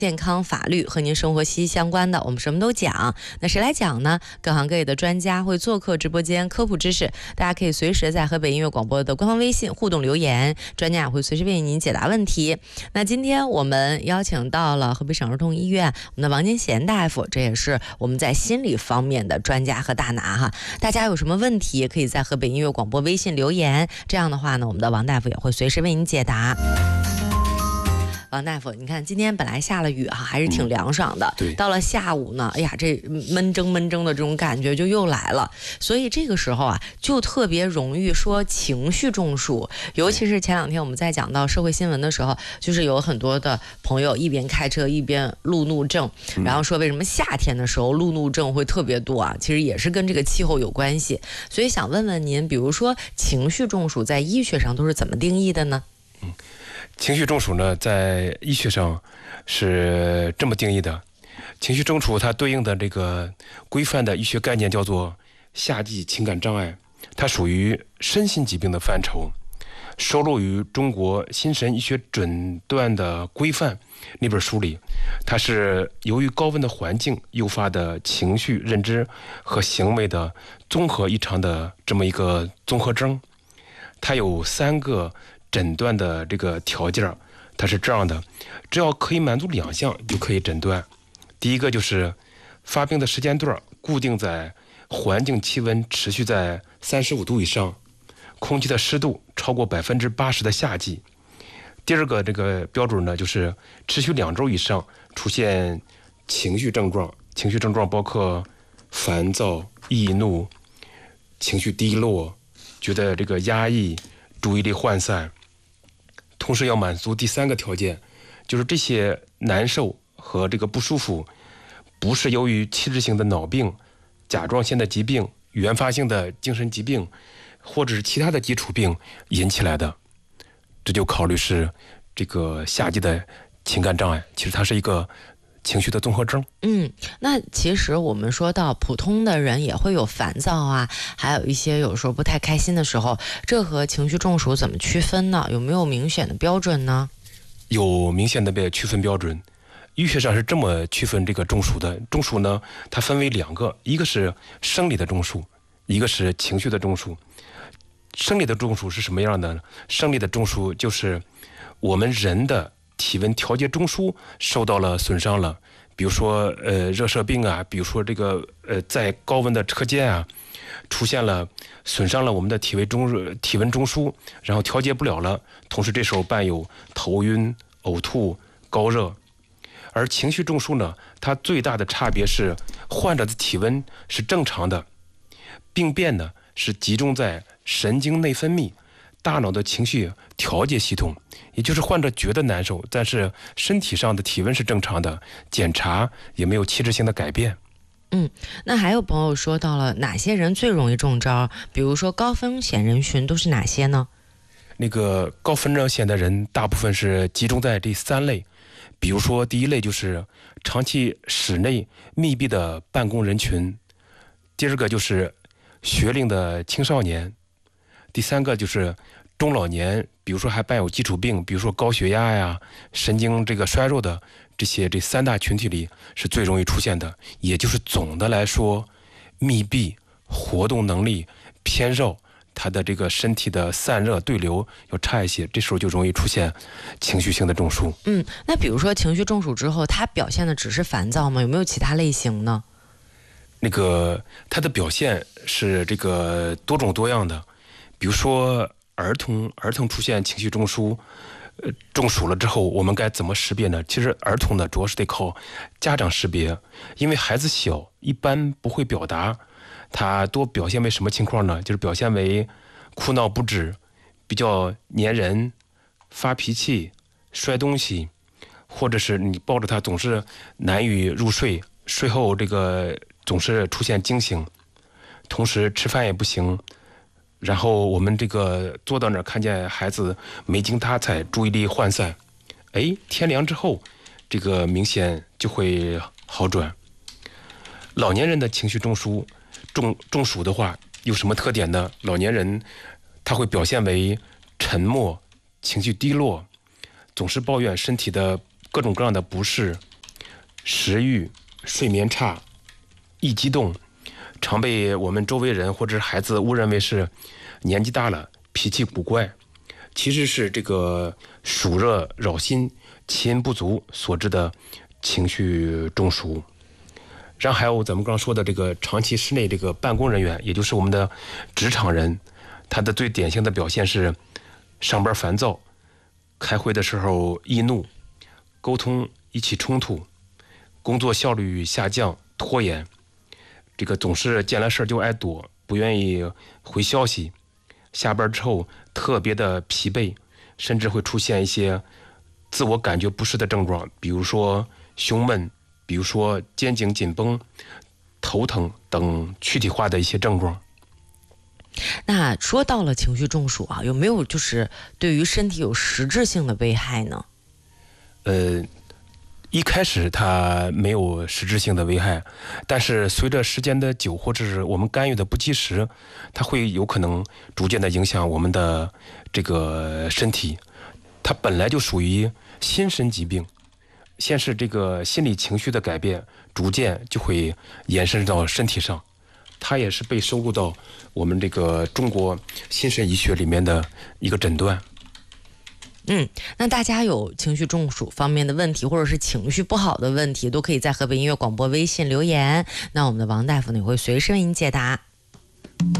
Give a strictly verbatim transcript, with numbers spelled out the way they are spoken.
健康、法律和您生活息息相关的，我们什么都讲。那谁来讲呢？各行各业的专家会做客直播间科普知识，大家可以随时在河北音乐广播的官方微信互动留言，专家也会随时为您解答问题。那今天我们邀请到了河北省儿童医院我们的王金贤大夫，这也是我们在心理方面的专家和大拿哈。大家有什么问题，可以在河北音乐广播微信留言，这样的话呢，我们的王大夫也会随时为您解答。王大夫，你看今天本来下了雨哈，还是挺凉爽的。 对。 到了下午呢，哎呀，这闷蒸闷蒸的这种感觉就又来了。所以这个时候啊，就特别容易说情绪中暑。尤其是前两天我们在讲到社会新闻的时候，就是有很多的朋友一边开车一边路怒症，然后说为什么夏天的时候路怒症会特别多啊？其实也是跟这个气候有关系。所以想问问您，比如说情绪中暑在医学上都是怎么定义的呢？ 嗯。情绪中暑呢，在医学上是这么定义的：情绪中暑它对应的这个规范的医学概念叫做夏季情感障碍，它属于身心疾病的范畴，收录于中国心神医学诊断的规范那本书里。它是由于高温的环境诱发的情绪、认知和行为的综合异常的这么一个综合征。它有三个诊断的这个条件，它是这样的：只要可以满足两项就可以诊断。第一个就是发病的时间段固定在环境气温持续在三十五度以上，空气的湿度超过百分之八十的夏季。第二个这个标准呢，就是持续两周以上出现情绪症状，情绪症状包括烦躁、易怒、情绪低落、觉得这个压抑、注意力涣散。同时要满足第三个条件，就是这些难受和这个不舒服不是由于器质性的脑病、甲状腺的疾病、原发性的精神疾病或者是其他的基础病引起来的，这就考虑是这个夏季的情感障碍。其实它是一个情绪的综合征。 嗯，那其实我们说到普通的人也会有烦躁啊，还有一些有时候不太开心的时候，这和情绪中暑怎么区分呢？有没有明显的标准呢？ 有明显的区分标准。医学上是这么区分这个中暑的。中暑呢，它分为两个，一个是生理的中暑，一个是情绪的中暑。生理的中暑是什么样的呢？生理的中暑就是我们人的体温调节中枢受到了损伤了，比如说呃热射病啊，比如说这个呃在高温的车间啊，出现了损伤了我们的体温中体温中枢，然后调节不了了，同时这时候伴有头晕、呕吐、高热。而情绪中枢呢，它最大的差别是患者的体温是正常的，病变呢是集中在神经内分泌、大脑的情绪调节系统，也就是患者觉得难受，但是身体上的体温是正常的，检查也没有器质性的改变。 嗯，那还有朋友说到了哪些人最容易中招，比如说高风险人群都是哪些呢？ 那个高风险的人大部分是集中在这三类，比如说第一类就是长期室内密闭的办公人群，第二个就是学龄的青少年，第三个就是中老年，比如说还伴有基础病，比如说高血压呀、神经这个衰弱的，这些这三大群体里是最容易出现的。也就是总的来说，密闭、活动能力偏弱，他的这个身体的散热对流要差一些，这时候就容易出现情绪性的中暑。 嗯，那比如说情绪中暑之后，他表现的只是烦躁吗？有没有其他类型呢？ 那个他的表现是这个多种多样的，比如说儿童儿童出现情绪中枢，呃中暑了之后，我们该怎么识别呢？其实儿童呢，主要是得靠家长识别，因为孩子小，一般不会表达。他多表现为什么情况呢？就是表现为哭闹不止，比较粘人、发脾气、摔东西，或者是你抱着他总是难以入睡，睡后这个总是出现惊醒，同时吃饭也不行，然后我们这个坐到那儿看见孩子没精打采，注意力涣散，哎，天凉之后这个明显就会好转。老年人的情绪中枢中中暑的话有什么特点呢？老年人他会表现为沉默、情绪低落，总是抱怨身体的各种各样的不适， 食欲、睡眠差、易激动，常被我们周围人或者孩子误认为是年纪大了脾气古怪，其实是这个暑热扰心、气阴不足所致的情绪中暑。然后还有咱们刚刚说的这个长期室内这个办公人员，也就是我们的职场人，他的最典型的表现是上班烦躁，开会的时候易怒，沟通引起冲突，工作效率下降，拖延，这个总是见了事就爱躲，不愿意回消息，下班之后特别的疲惫，甚至会出现一些自我感觉不适的症状，比如说胸闷，比如说肩颈紧绷、头疼等躯体化的一些症状。 那说到了情绪中暑啊，有没有就是对于身体有实质性的危害呢？ 呃，一开始它没有实质性的危害，但是随着时间的久，或者是我们干预的不及时，它会有可能逐渐的影响我们的这个身体。它本来就属于心身疾病，先是这个心理情绪的改变，逐渐就会延伸到身体上。它也是被收录到我们这个中国心肾医学里面的一个诊断。 嗯，那大家有情绪中暑方面的问题，或者是情绪不好的问题，都可以在河北音乐广播微信留言，那我们的王大夫呢也会随时为您解答。